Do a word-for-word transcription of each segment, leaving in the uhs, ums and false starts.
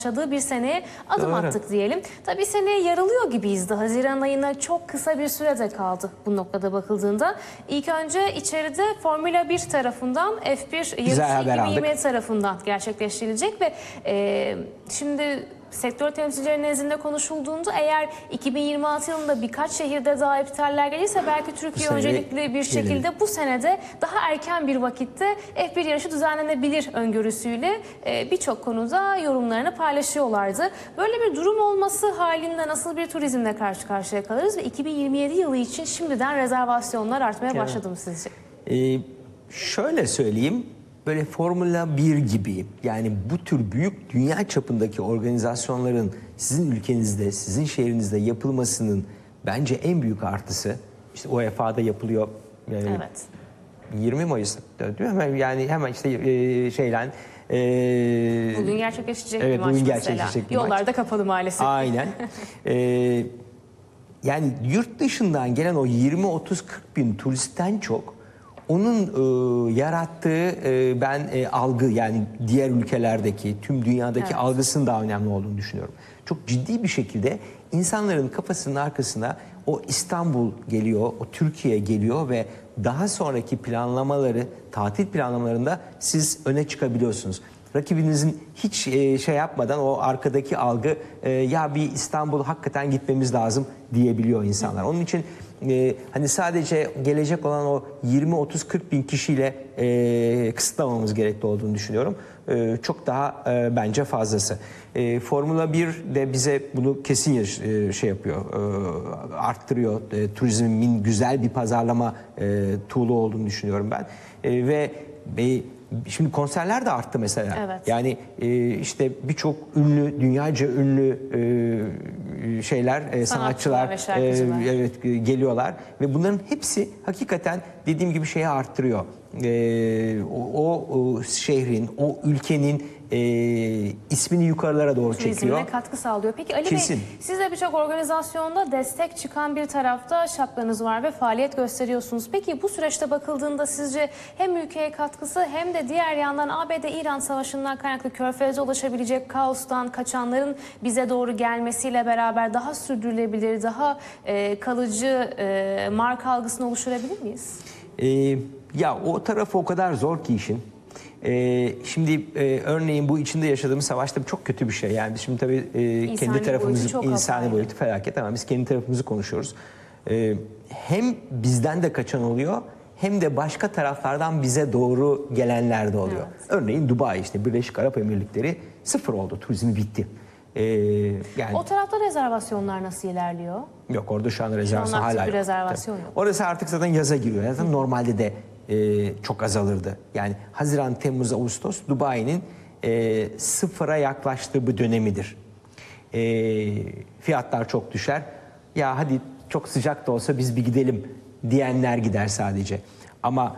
yaşadığı bir seneye adım Doğru. attık diyelim. Tabii seneye yarılıyor gibiyiz de. Haziran ayına çok kısa bir sürede kaldı bu noktada bakıldığında. İlk önce içeride Formula bir tarafından F bir yarışı iki bin yirmi yedi tarafından gerçekleştirilecek ve e, şimdi sektör temsilcileri nezdinde konuşulduğunda eğer iki bin yirmi altı yılında birkaç şehirde daha iptaller gelirse belki Türkiye öncelikli bir şekilde gelelim. Bu senede daha erken bir vakitte F bir yarışı düzenlenebilir öngörüsüyle e, birçok konuda yorumlarını paylaşıyorlardı. Böyle bir durum olması halinde nasıl bir turizmle karşı karşıya kalırız ve iki bin yirmi yedi yılı için şimdiden rezervasyonlar artmaya evet. başladı mı sizce? Ee, şöyle söyleyeyim. Böyle Formula bir gibi, yani bu tür büyük dünya çapındaki organizasyonların sizin ülkenizde, sizin şehrinizde yapılmasının bence en büyük artısı, işte U E F A'da yapılıyor. Yani evet. yirmi Mayıs'ta değil mi? Yani hemen işte e, şeyle... E, bugün gerçekleşecek evet, bir maç bugün mesela. gerçekleşecek bir Yollarda maç. kapalı maalesef. Aynen. e, yani yurt dışından gelen o yirmi otuz kırk bin turistten çok onun e, yarattığı e, ben e, algı, yani diğer ülkelerdeki, tüm dünyadaki evet. algısının daha önemli olduğunu düşünüyorum. Çok ciddi bir şekilde insanların kafasının arkasına o İstanbul geliyor, o Türkiye geliyor ve daha sonraki planlamaları, tatil planlamalarında siz öne çıkabiliyorsunuz. Rakibinizin hiç e, şey yapmadan o arkadaki algı e, ya bir İstanbul hakikaten gitmemiz lazım diyebiliyor insanlar. Onun için Ee, hani sadece gelecek olan o yirmi otuz kırk bin kişiyle e, kısıtlamamız gerekli olduğunu düşünüyorum. E, çok daha e, bence fazlası. E, Formula bir de bize bunu kesin e, şey yapıyor, e, arttırıyor. E, turizmin güzel bir pazarlama e, tool'u olduğunu düşünüyorum ben. E, ve e, Şimdi konserler de arttı mesela. Evet. Yani e, işte birçok ünlü, dünyaca ünlü e, şeyler, e, sanatçılar, sanatçılar e, evet geliyorlar ve bunların hepsi hakikaten dediğim gibi şeyi arttırıyor. E, o, o şehrin, o ülkenin e, ismini yukarılara doğru turizmine çekiyor. Turizmine katkı sağlıyor. Peki Ali Kesin. Bey, siz de birçok organizasyonda destek çıkan bir tarafta şapkanız var ve faaliyet gösteriyorsunuz. Peki bu süreçte bakıldığında sizce hem ülkeye katkısı hem de diğer yandan A B D-İran savaşından kaynaklı Körfez'e ulaşabilecek kaostan kaçanların bize doğru gelmesiyle beraber daha sürdürülebilir, daha e, kalıcı e, marka algısını oluşturabilir miyiz? E, ya o tarafı o kadar zor ki işin. Ee, şimdi e, örneğin bu içinde yaşadığımız savaşta çok kötü bir şey. Yani şimdi tabii e, kendi tarafımızı, insani boyutu felaket ama biz kendi tarafımızı konuşuyoruz. Ee, hem bizden de kaçan oluyor hem de başka taraflardan bize doğru gelenler de oluyor. Evet. Örneğin Dubai, işte Birleşik Arap Emirlikleri sıfır oldu, turizmi bitti. Ee, yani, o tarafta rezervasyonlar nasıl ilerliyor? Yok, orada şu an rezervasyon hala yok. Rezervasyon yok. Orası artık zaten yaza giriyor. Zaten Hı. normalde de e, çok azalırdı. Yani Haziran, Temmuz, Ağustos Dubai'nin e, sıfıra yaklaştığı bir dönemidir. E, fiyatlar çok düşer. Ya hadi çok sıcak da olsa biz bir gidelim diyenler gider sadece. Ama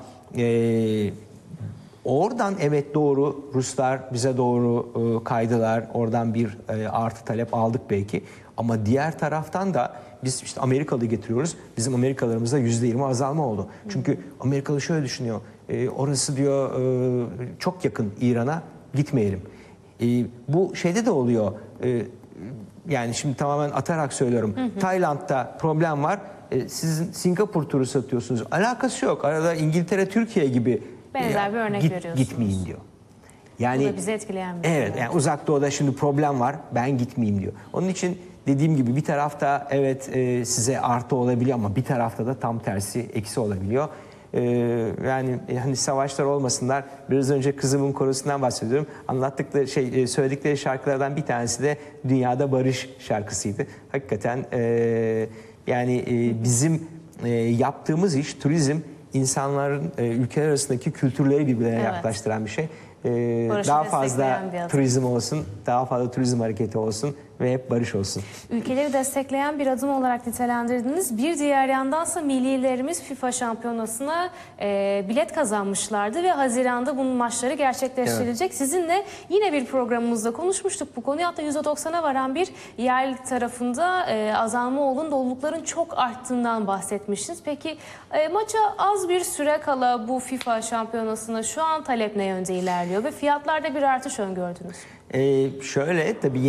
e, oradan evet doğru Ruslar bize doğru e, kaydılar. Oradan bir e, artı talep aldık belki. Ama diğer taraftan da biz işte Amerikalı getiriyoruz. Bizim Amerikalılarımızda yüzde yirmi azalma oldu. Çünkü Amerikalı şöyle düşünüyor. E, orası diyor e, çok yakın İran'a, gitmeyelim. E, bu şeyde de oluyor. E, yani şimdi tamamen atarak söylüyorum. Hı hı. Tayland'da problem var. E, sizin Singapur turu satıyorsunuz. Alakası yok. Arada İngiltere, Türkiye gibi benzer e, bir örnek git, veriyorsunuz. Gitmeyin diyor. Yani, bu da bizi etkileyen bir evet, yani Uzak Doğu'da şimdi problem var, ben gitmeyeyim diyor. Onun için dediğim gibi bir tarafta evet e, size artı olabiliyor ama bir tarafta da tam tersi eksi olabiliyor. E, yani e, hani savaşlar olmasınlar. Biraz önce kızımın korosundan bahsediyorum. Anlattıkları şey, e, söyledikleri şarkılardan bir tanesi de Dünyada Barış şarkısıydı. Hakikaten e, yani e, bizim e, yaptığımız iş, turizm, insanların e, ülkeler arasındaki kültürleri birbirine evet. yaklaştıran bir şey. Ee, daha fazla turizm olsun, daha fazla turizm hareketi olsun ve hep barış olsun. Ülkeleri destekleyen bir adım olarak nitelendirdiniz. Bir diğer yandansa millilerimiz FIFA şampiyonasına e, bilet kazanmışlardı ve Haziran'da bunun maçları gerçekleştirilecek. Evet. Sizinle yine bir programımızda konuşmuştuk bu konuyu. Hatta yüzde doksana varan bir yerli tarafında e, azalma olduğunu, dolulukların çok arttığından bahsetmiştiniz. Peki e, maça az bir süre kala bu FIFA şampiyonasına şu an talep ne yönde ilerliyor ve fiyatlarda bir artış öngördünüz? E, şöyle tabii